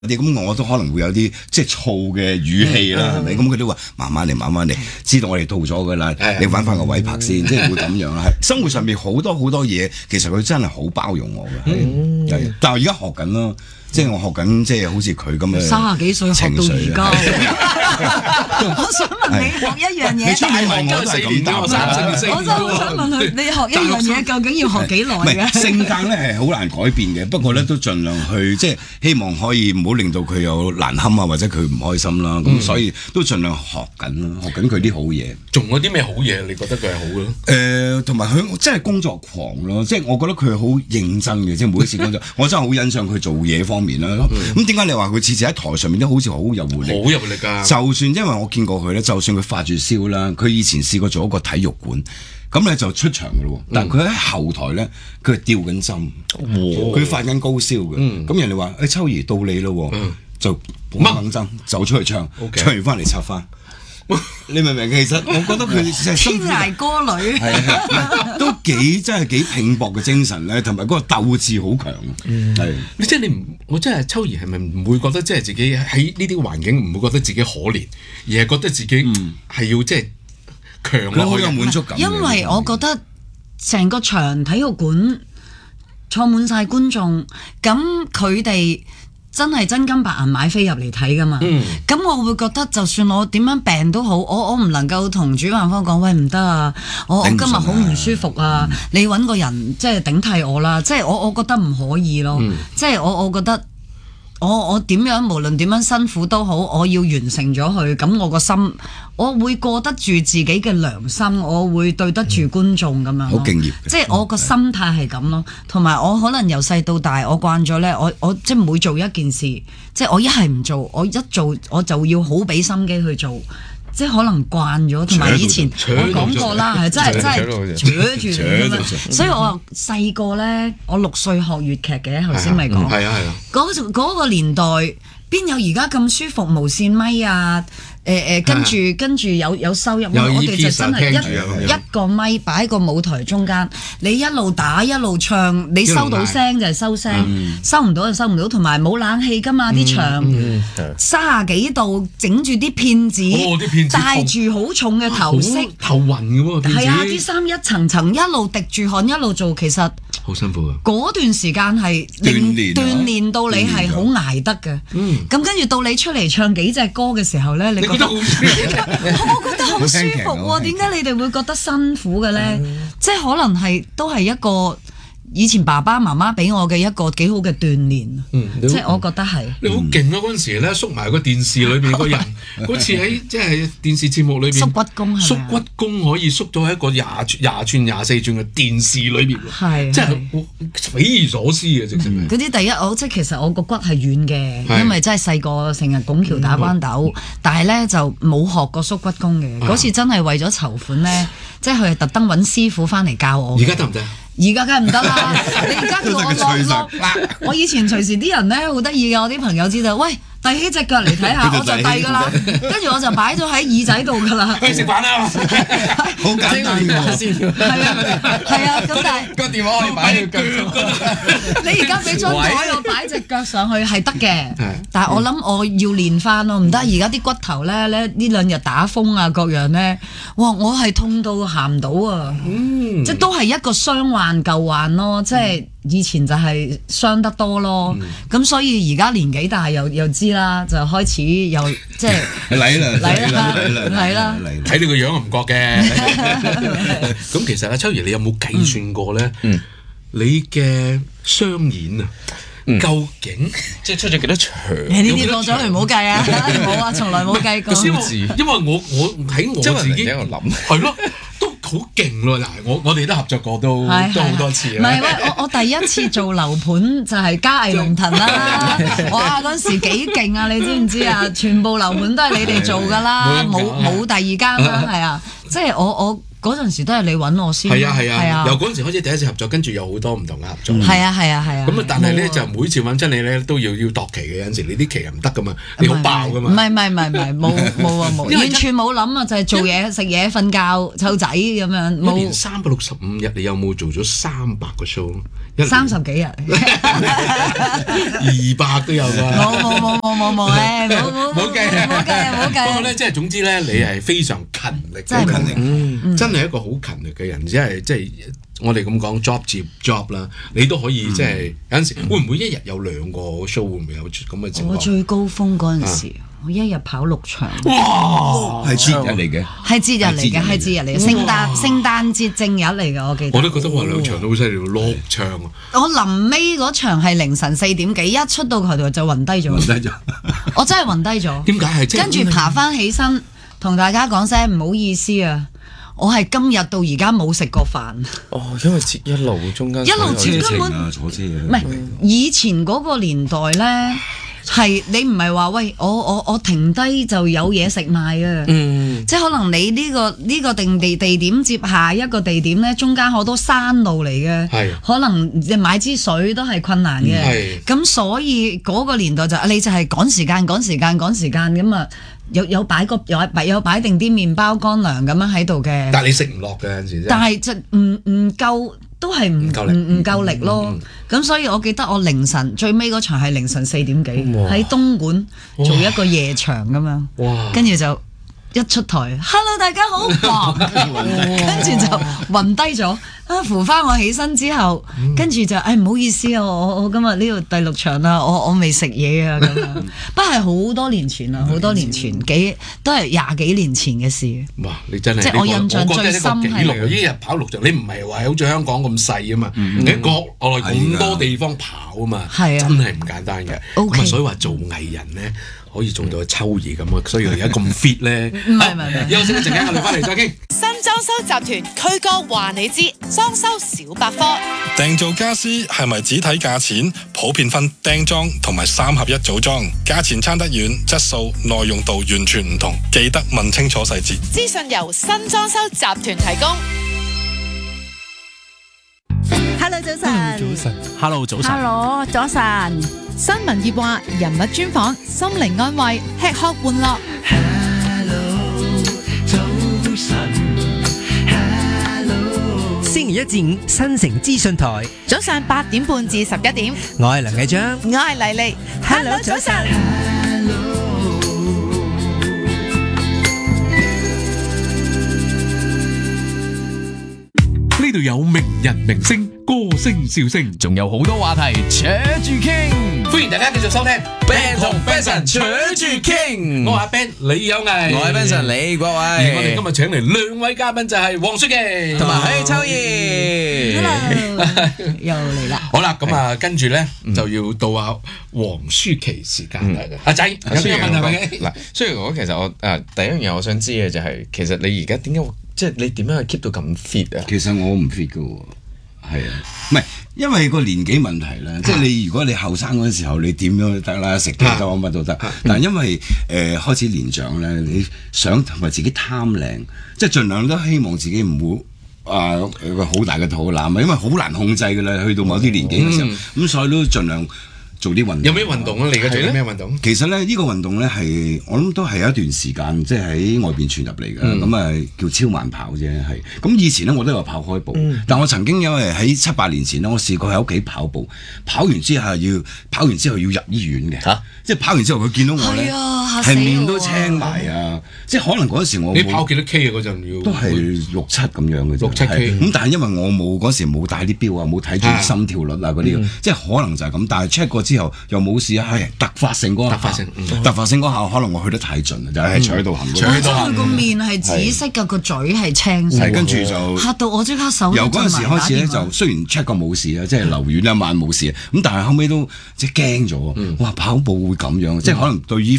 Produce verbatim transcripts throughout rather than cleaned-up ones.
啲咁我都可能會有啲即係燥嘅語氣啦，係咪？咁佢都話慢慢嚟，慢慢嚟，知道我哋到咗噶啦，你揾翻個位拍先，即係會咁樣啦。係生活上面好多好多嘢，其實佢真係好包容我嘅，係。但係而家學緊咯。即係我學緊，即係好似佢咁嘅三十幾歲學到而家。我想問你學一樣嘢， 你出嚟問我都係咁答。 我真係好想問佢，你學一樣嘢究竟要學幾耐嘅？ 唔係性格咧係好難改變嘅，不過咧都盡量去即係希望可以唔好令到佢有難堪啊，或者佢唔開心啦。咁所以都盡量學緊啦，學緊佢啲好嘢。 仲有啲咩好嘢？你覺得佢係好嘅？ 誒，同埋佢真係工作狂咯，即係我覺得佢好認真嘅，即係每一次工作，我真係好欣賞佢做嘢方面啦。咁點解你話佢次次喺台上面都好似好有活力？ 好有活力㗎！ 就算因為我見過佢咧，就算佢發住燒啦，佢以前試過做一個體育館，咁咧就出場嘅咯。但係佢喺後台咧，佢係吊緊針，佢發緊高燒嘅。咁人哋話：誒秋兒到你咯，就綁緊針走出去唱，唱完翻嚟插翻。你明唔明？其實我覺得佢真係天涯歌女， 係都幾真係幾拼搏嘅精神咧，同埋嗰個鬥志好強。係你即係你唔，我真係秋兒係咪唔會覺得即係自己喺呢啲環境唔會覺得自己可憐，而係覺得自己係要即係強落去， 好有滿足感。 因為我覺得成個場體育館坐滿晒觀眾，咁佢哋真係真金白銀買飛入嚟睇噶嘛？咁、嗯、我會覺得，就算我點樣病都好，我我唔能夠同主辦方講，喂唔得啊！我我今日好唔舒服啊！嗯、你揾個人即係頂替我啦！即係我我覺得唔可以咯。嗯、即係我我覺得。我我點樣無論點樣辛苦都好，我要完成咗佢，咁我個心我會過得住自己嘅良心，我會對得住觀眾咁樣。 好敬業， 即係我個心態係咁咯。同埋我可能由細到大，我慣咗咧，我我即係每做一件事，即係我一係唔做，我一做我就要好俾心機去做。即係可能慣咗，同埋以前我講過啦，係真係真係扯住你咁樣。所以我細個咧，我六歲學粵劇嘅，頭先咪講。 係啊係啊。 嗰嗰個年代邊有而家咁舒服無線咪啊？誒誒，跟住跟住有有收入，我哋就真係一一個咪擺喺個舞台中間，你一路打一路唱，你收到聲就係收聲，收唔到就收唔到，同埋冇冷氣㗎嘛啲場，三十幾度整住啲片子，戴住好重嘅頭飾， 頭暈嘅喎， 係啊，啲衫一層層一路滴住汗一路做，其實好辛苦啊！ 嗰段時間係鍛鍛鍊到你係好捱得嘅，咁跟住到你出嚟唱幾隻歌嘅時候咧，你覺得我覺得好舒服喎，點解你哋會覺得辛苦嘅咧？即係可能係都係一個以前爸爸媽媽俾我嘅一個幾好嘅鍛鍊，即係我覺得係。 你好勁啊！嗰陣時咧，縮埋個電視裏邊個人，好似喺即係電視節目裏邊縮骨功係縮骨功可以縮到喺一個廿廿寸、廿四寸嘅電視裏邊， 係即係匪夷所思嘅直情。 嗰啲第一，我即係其實我個骨係軟嘅，因為真係細個成日拱橋打關鬥，但係咧就冇學過縮骨功嘅。嗰次真係為咗籌款咧，即係佢係特登揾師傅翻嚟教我。 而家得唔得？ 而家梗係唔得啦！你而家叫我落落，我以前隨時啲人咧好得意嘅，我啲朋友知道，喂，遞起隻腳嚟睇下，我就遞噶啦，跟住我就擺咗喺耳仔度噶啦。 去食飯啦！ 好簡單㗎先。 係啊，係啊，咁但係個電話可以擺喺腳度。 你而家俾張台我擺隻腳上去係得嘅，但係我諗我要練翻咯，唔得。而家啲骨頭咧咧呢兩日打風啊各樣咧，哇！我係痛到行唔到啊！即係都係一個傷患舊患咯，即係以前就係傷得多咯，咁所以而家年紀大又又知啦，就開始又即係嚟啦嚟啦嚟啦， 睇你個樣我唔覺嘅。咁其實阿秋兒，你有冇計算過咧？你嘅商演啊，究竟即係出咗幾多場？ 呢啲過咗嚟唔好計啊！冇啊，從來冇計過。 因為因為我我喺我自己喺度諗， 係咯。好勁咯！嗱，我我哋都合作過都都好多次。 唔係喂，我我第一次做樓盤就係嘉藝龍騰啦！哇，嗰陣時幾勁啊！你知唔知啊？全部樓盤都係你哋做㗎啦，冇冇第二間啦，係啊！即係我我嗰陣時都係你揾我先。 係啊係係啊，由嗰陣時開始第一次合作，跟住有好多唔同嘅合作。 係啊係啊係啊。 咁啊，但係咧冇啊就每次揾親你咧都要要度期嘅，有陣時你啲期又唔得噶嘛，你好爆噶嘛。 唔係唔係唔係唔係，冇冇啊冇， 因為完全冇諗啊，就係做嘢食嘢瞓覺湊仔咁樣， 一年冇三百六十五日，你有冇做咗三百個 show？ 三十幾日。 二百都有㗎。 冇冇冇冇冇冇誒，冇冇冇計啊冇計啊冇計啊。 不過咧，即係總之咧，你係非常勤力， 真係好勤力嗯，真係一個好勤力嘅人，即係即係我哋咁講 job 接 job 啦，你都可以即係有陣時會唔會一日有兩個 show 會唔會有咁嘅情況？ 我最高峰嗰陣時，我一日跑六場。 哇！ 係節日嚟嘅， 係節日嚟嘅，係節日嚟嘅，聖誕聖誕節正日嚟嘅，我記得。 我都覺得話兩場都好犀利喎，六場啊！ 我臨尾嗰場係凌晨四點幾，一出到台度就暈低咗。 暈低咗。 我真係暈低咗。 點解係即係跟住爬翻起身，同大家講聲唔好意思啊！我係今日到而家冇食過飯。 哦，因為節一路中間一路車根本程啊，坐車啊。 唔係以前嗰個年代咧，係你唔係話喂，我我我停低就有嘢食賣啊！ 嗯， 即係可能你呢、個呢、個定地地點接下一個地點咧，中間好多山路嚟嘅， 係可能你買支水都係困難嘅。 係咁所以嗰個年代就你就係趕時間、趕時間、趕時間咁啊！有有擺個有擺有擺定啲麵包乾糧咁樣喺度嘅。 但係你食唔落嘅有陣時真係。 但係就唔唔夠，都係唔唔夠力唔唔夠力咯嗯嗯。 咁所以我記得我凌晨最尾嗰場係凌晨四點幾哇喺東莞做一個夜場咁樣， 哇！ 跟住就一出台，Hello 大家好，哇跟住就暈低咗。啊扶翻我起身之後，跟住就誒唔好意思啊，我我今日呢度第六場啦，我我未食嘢啊咁樣。不過係好多年前啦，好多年前幾都係廿幾年前嘅事。 哇！你真係即係我印象呢個我覺得係一個最深係紀錄，一日跑六場，你唔係話好似香港咁細啊嘛，你喺國內咁多地方跑啊嘛， 係啊真係唔簡單嘅。 OK 咁啊，所以話做藝人咧可以做到秋兒咁啊，所以而家咁 fit 咧。 唔係唔係唔係休息一陣間，我哋翻嚟再傾。 新裝修集團區哥話你知，裝修小百科。 訂做家私係咪只睇價錢？普遍分釘裝同埋三合一組裝，價錢差得遠，質素耐用度完全唔同，記得問清楚細節。 資訊由新裝修集團提供。Hello 早晨。 早晨 Hello，早晨。 Hello 早晨。新聞業話人物專訪，心靈安慰，吃喝玩樂。 星期一至五新城資訊台， 早上八點半至十一點， 我係梁繼章。 我係麗麗。Hello 早晨。 呢度有名人明星、歌星笑聲， 仲有好多話題扯住傾。 歡迎大家繼續收聽 Ben 同 Benson 扯住傾。 我係阿 Ben，李有毅， 我係 Benson 李國而我哋偉， 今日請嚟兩位嘉賓就係黃舒淇同埋許秋怡。 Hello 又嚟啦。 好啦，咁啊，跟住咧就要到阿黃舒淇時間啦。阿仔有咩問題問嘅？ 嗱，雖然我其實我誒第一樣嘢我想知嘅就係，其實你而家點解即係你點樣去 keep 到咁 fit 啊？ 其實我唔 fit 嘅喎，係啊，唔係因為個年紀問題啦，即係你如果你後生嗰陣時候，你點樣都得啦，食都得，乜都得。但係因為誒、呃、開始年長咧，你想同埋自己貪靚，即係盡量都希望自己唔好啊有個好大嘅肚腩啊，因為好難控制㗎啦，去到某啲年紀嘅時候，咁、 嗯、 所以都盡量做啲運動。 有咩運動啊？你而家做緊咩運動？ 其實咧，呢、呢個運動咧係我諗都係有一段時間，即係喺外邊傳入嚟嘅。咁啊、嗯、叫超慢跑啫，係。咁以前咧我都有跑開步，嗯、但我曾經因為喺七八年前咧，我試過喺屋企跑步，跑完之後要跑完之後要入醫院嘅。嚇、啊！即係跑完之後佢見到我咧，係面都青埋啊！即係可能嗰時我你跑幾多 K 啊？嗰陣要都係六七咁樣嘅啫， 六七 K。 咁但係因為我冇嗰時冇帶啲錶啊，冇睇住心跳率啊嗰啲，即係可能就係咁。但係 check 過之後又冇事啊，係突發性嗰下， 突發性， 突發性嗰下可能我去得太盡啦，就係坐喺度行。 坐喺度佢個面係紫色嘅，個嘴係青色。 係跟住就嚇到我即刻手由嗰陣時開始咧，就雖然 check 過冇事啊，即係留院一晚冇事，咁但係後尾都即係驚咗。哇！跑步會咁樣，即係可能對呢方面又冇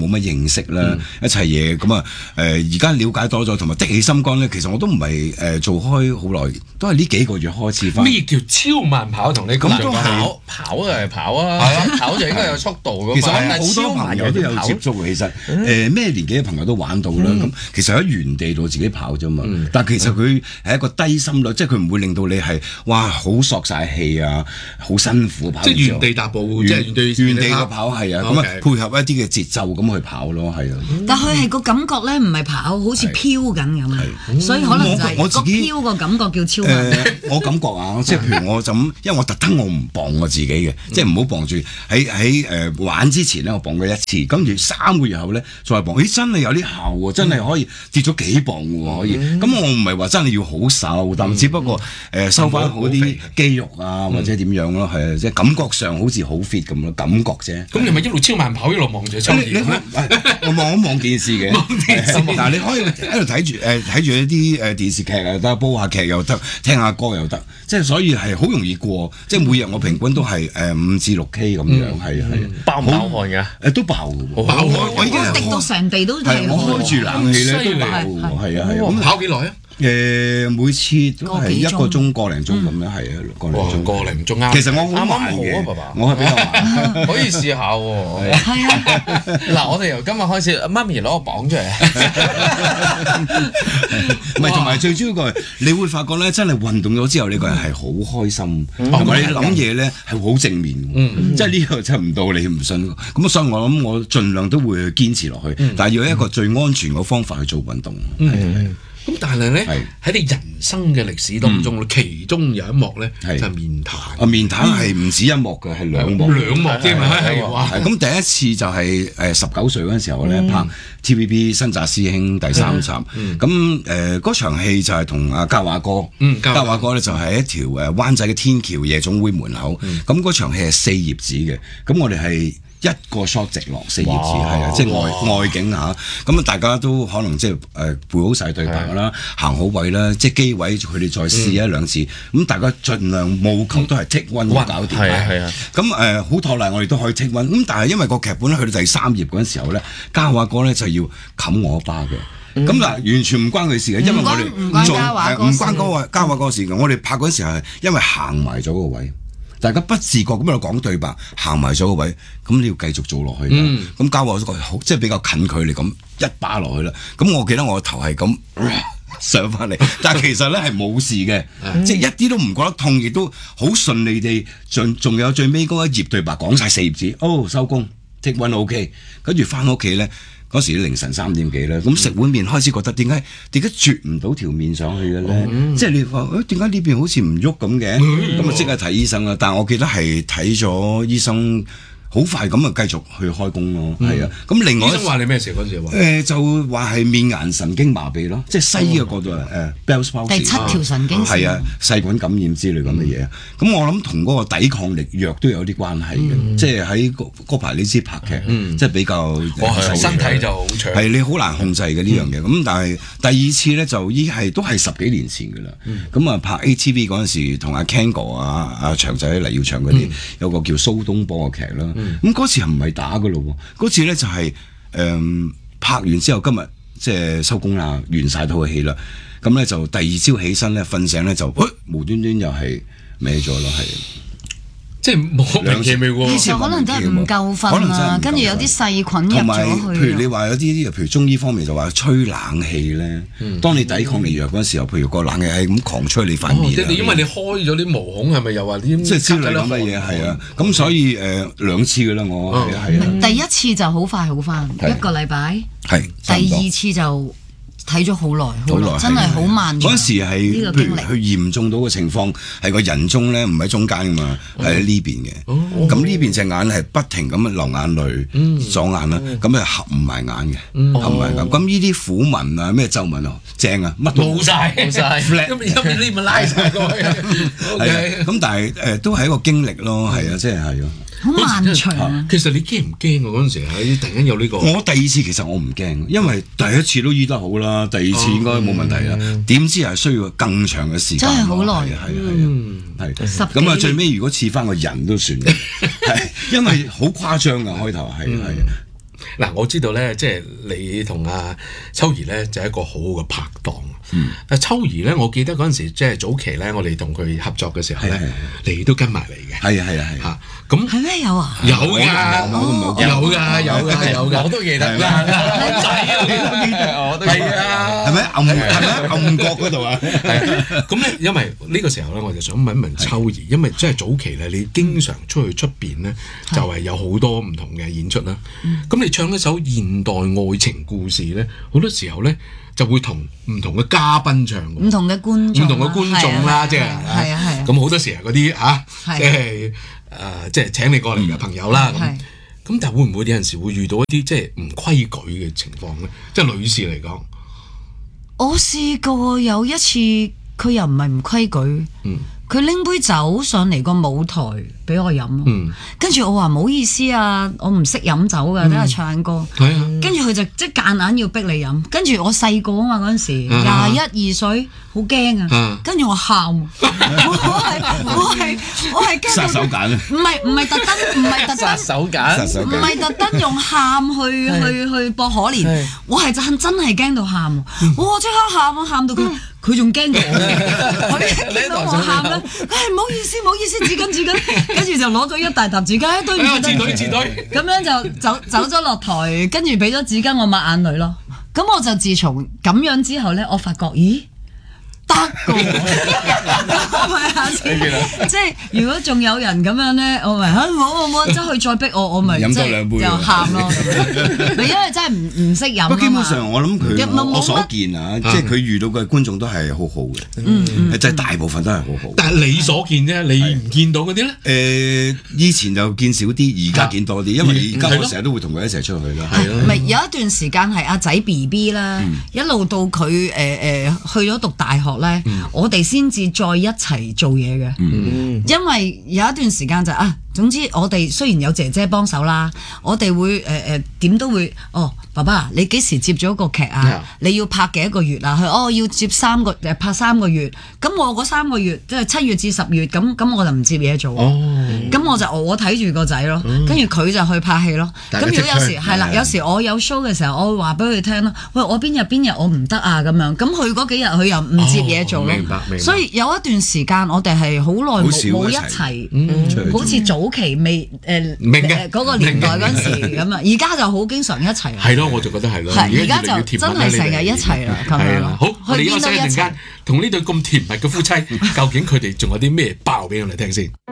冇乜認識啦，一切嘢咁啊誒而家了解多咗，同埋的起心肝咧，其實我都唔係誒做開好耐，都係呢幾個月開始翻。 咩叫超慢跑？同你講咁都係跑跑就係跑啊，跑就應該有速度噶嘛。 其實我但係好多朋超慢友都有跑接觸，其實誒咩年紀嘅朋友都玩到啦。咁其實喺原地度自己跑啫嘛。但係其實佢係一個低心率，即係佢唔會令到你係哇好索晒氣啊，好辛苦跑。 即係原地踏步，即係原地原地嘅跑係啊，咁啊 Okay 配合一啲嘅節奏咁去跑咯，係啊。 但佢係個感覺咧，唔係跑，好似飄緊咁，所以可能就係個我自己飄個感覺叫超慢。 誒，我感覺啊，即係譬如我就咁，因為我特登我唔磅我自己嘅，即係唔好磅住喺喺誒玩之前咧，我磅過一次，跟住三個月後咧再磅，咦真係有啲效喎，真係可以跌咗幾磅喎，可以。咁我唔係話真係要好瘦，但只不過誒收翻好啲肌肉啊，或者點樣咯，係啊，即係感覺上好似好 fit 咁咯，感覺啫。 咁你咪一路超慢跑，一路望住秋你你兒咧？ 我望一望電視嘅，嗱你可以喺度睇住誒睇住一啲誒電視劇又得，煲下劇又得，聽下歌又得，即係所以係好容易過，即係每日我平均都係誒五至六 K 咁樣，係啊係啊， 爆唔爆汗㗎？ 誒都爆嘅喎， 爆我我已經係滴到成地都係係我開住冷氣咧都爆係嘅喎，係啊係啊， 咁咁跑幾耐啊？ 誒每次都係一個鐘個零鐘咁樣，係啊個零哇， 鐘。 個零鐘啱。 其實我好慢啱啱好啊爸爸嘅，我係比較慢。 可以試下喎。 係啊， 嗱，我哋由今日開始，媽咪攞個磅出嚟。 唔係，同埋最主要個係，你會發覺咧，真係運動咗之後，你個人係好開心，同埋你諗嘢咧係好正面嘅，即係呢個真係唔到你唔信。咁所以我諗我盡量都會去堅持落去，但係要一個最安全嘅方法去做運動。 咁但係咧喺你人生嘅歷史當中，其中有一幕咧就係面談。 啊，面談係唔止一幕嘅，係兩幕。 兩幕添啊！係哇！ 係咁第一次就係誒十九歲嗰陣時候咧拍 T V B 新紮師兄第三集，咁誒嗰場戲就係同阿嘉華哥，嘉華哥咧就係一條誒灣仔嘅天橋夜總會門口，咁嗰場戲係四頁紙嘅，咁我哋係一個 shot 直落四頁紙，係啊，即係外外景嚇，咁啊大家都可能即係誒背好晒對白啦，行好位啦，即係機位佢哋再試一兩次，咁大家盡量務求都係 take one 搞掂， 係啊係啊， 咁誒好托賴我哋都可以 take one，咁但係因為個劇本咧去到第三頁嗰陣時候咧，嘉華哥咧就要冚我一巴嘅。咁嗱，完全唔關佢事嘅，因為我哋做誒唔關嗰個嘉華哥事嘅，我哋拍嗰陣時係因為行埋咗個位。大家不自覺咁喺度講對白，行埋咗個位，咁你要繼續做落去。咁嘉華哥好即係比較近距離咁一巴落去啦。咁我記得我個頭係咁、呃、上翻嚟，但係其實咧係冇事嘅，即係一啲都唔覺得痛，亦都好順利地，仲仲有最尾嗰一頁對白講晒四頁紙，哦收工 take one OK， 跟住翻屋企咧。嗰時凌晨三點幾啦，咁食碗麵開始覺得點解點解啜唔到條麵上去嘅咧？嗯、即係你話誒點解呢邊好似唔喐咁嘅？咁啊即刻睇醫生啦。但係我記得係睇咗醫生。好快咁啊，繼續去開工咯，係啊。咁另外，醫生話你咩事嗰陣時話？ 誒就話係面顏神經麻痹咯，即係西醫嘅角度係誒 Bell's palsy 第七條神經線係啊，細菌感染之類咁嘅嘢。咁我諗同嗰個抵抗力弱都有啲關係嘅，即係喺嗰排你知拍劇，即係比較身體就好長， 係你好難控制嘅呢樣嘢。咁但係第二次咧就已係都係十幾年前㗎啦。咁啊拍 A T V 嗰陣時，同阿 Ken 哥啊、阿長仔、黎耀祥嗰啲有個叫蘇東坡嘅劇啦。咁嗰次唔係打㗎咯喎，嗰次咧就係、是、誒、嗯、拍完之後，今日即係收工啦，完晒套戲啦，咁咧就第二朝起身咧，瞓醒咧就，誒、哎、無端端又係歪咗咯，係。 即係莫名其妙喎， 其實可能真係唔夠瞓啊，跟住有啲細菌入咗去。 譬如你話有啲，譬如中醫方面就話吹冷氣咧，嗯、當你抵抗力弱嗰陣時候，譬如個冷氣係咁狂吹你塊面、哦，因為你開咗啲毛孔，係咪又話啲即係之類咁嘅嘢係啊？咁所以誒、呃、兩次㗎啦，我係啊係啊。 第一次就好快好返， 係一個禮拜。 係。 第二次就。睇咗好耐，好耐，真係好漫長。 嗰陣時係譬如佢嚴重到嘅情況係個人中咧，唔喺中間噶嘛，係喺呢邊嘅。咁呢邊隻眼係不停咁流眼淚，左眼啦，咁啊合唔埋眼嘅，合唔埋眼。咁呢啲苦紋啊，咩皺紋啊，正啊，乜都冇晒，冇晒。咁一邊呢邊拉晒過去。 係咁但係誒都係一個經歷咯，係啊，即係係咯。 好漫長。 其實你驚唔驚啊？嗰陣時喺突然間有呢個。 我第二次其實我唔驚，因為第一次都醫得好啦，第二次應該冇問題啦。點知係需要更長嘅時間。 真係好耐。 係啊係啊係。咁啊最尾如果似翻個人都算，係因為好誇張㗎開頭係係。 嗱，我知道咧，即係你同阿秋怡咧就係一個好好嘅拍檔。嗯，阿秋怡咧，我記得嗰陣時即係早期咧，我哋同佢合作嘅時候咧，你都跟埋嚟嘅。 係啊係啊係嚇，咁係咩有啊？ 有㗎，有㗎，有㗎，有㗎， 我都記得。 靚仔啊，你都記得， 我都係啊， 係咪暗係咪暗角嗰度啊？ 咁咧，因為呢個時候咧，我就想問一問秋怡，因為即係早期咧，你經常出去出邊咧，就係有好多唔同嘅演出啦。咁你唱一首現代愛情故事咧，好多時候咧就會同唔同嘅嘉賓唱， 唔同嘅觀眾， 唔同嘅觀眾啦，即係係啊係啊。 咁好多時係嗰啲嚇，即係誒，即係請你過嚟嘅朋友啦。咁咁，但係會唔會有陣時會遇到一啲即係唔規矩嘅情況咧？即係女士嚟講， 我試過有一次，佢又唔係唔規矩。嗯。佢拎杯酒上嚟個舞台俾我飲，嗯、跟住我話唔好意思啊，我唔識飲酒㗎，都係、嗯、唱歌。嗯、跟住佢就即係夾硬要逼你飲，跟住我細個啊嘛嗰陣時，廿一二歲，好驚啊！跟住我喊，我係我係我係驚到， 殺手鐧啊！ 唔係唔係特登，唔係特登， 殺手鐧， 唔係特登用喊去去去博可憐，我係真真係驚到喊，我即刻喊啊，喊到佢。佢仲驚過我，佢見到我喊啦，佢係唔好意思，唔好意思，紙巾紙巾，跟住就攞咗一大沓紙巾，對唔住對唔住，自隊咁樣就走走咗落台，跟住俾咗紙巾我抹眼淚咯。咁我就自從咁樣之後咧，我發覺，咦？得㗎，係啊！即係如果仲有人咁樣咧，我咪嚇冇冇冇，即係佢再逼我，我咪飲多兩杯就喊咯。因為真係唔唔識飲啊嘛。 基本上我諗佢，我所見啊，即係佢遇到嘅觀眾都係好好嘅，即係大部分都係好好。 但係你所見啫，你唔見到嗰啲咧？ 誒，以前就見少啲，而家見多啲，因為而家我成日都會同佢一齊出去啦。 係咯。咪有一段時間係阿仔 B B 啦，一路到佢誒誒去咗讀大學。咧，嗯、我哋先至再一齊做嘢嘅，嗯、因為有一段時間就啊，總之我哋雖然有姐姐幫手啦，我哋會誒誒點都會，哦，爸爸你幾時接咗個劇啊？嗯、你要拍幾多個月啊？佢哦要接三個誒拍三個月，咁我嗰三個月即係七月至十月，咁咁我就唔接嘢做，咁、哦、我就我睇住個仔咯，跟住佢就去拍戲咯。咁如果有時係啦，有時我有 show 嘅時候，我會話俾佢聽咯，喂，我邊日邊日我唔得啊咁樣，咁佢嗰幾日佢又唔接嘢做咯。明白，明白。所以有一段時間我哋係好耐冇冇一齊，嗯、好似早期未誒誒嗰個年代嗰陣時咁啊，而家就好經常一齊。 係咯，我就覺得係咯。 而家就真係成日一齊啦，咁樣咯。 好，我哋休息一陣間，同呢對咁甜蜜嘅夫妻，究竟佢哋仲有啲咩爆俾我哋聽先？